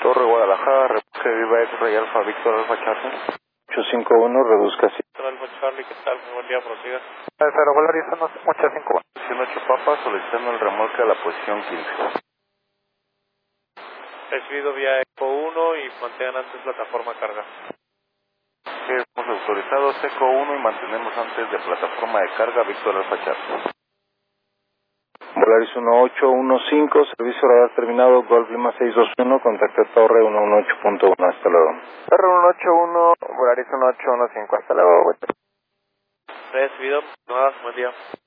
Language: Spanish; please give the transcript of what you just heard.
Torre Guadalajara, repuse Viva X-Ray Alfa Víctor Alfa Charlie. 851, reduzca así. Alfa Charlie, ¿qué tal? Muy buen día, prosiga. 0 Volaris 151. Posición 8 Papa, solicitando el remolque a la posición 15. Recibido vía ECO 1 y mantengan antes plataforma carga. Hemos autorizado ECO 1 y mantenemos antes de plataforma de carga Víctor Alfa Charlie. Volaris 1815, servicio radar terminado, Golf Lima 621, contacto Torre 118.1, hasta luego. Torre 181, Volaris 1815, hasta luego. Recibido, nada, buen día.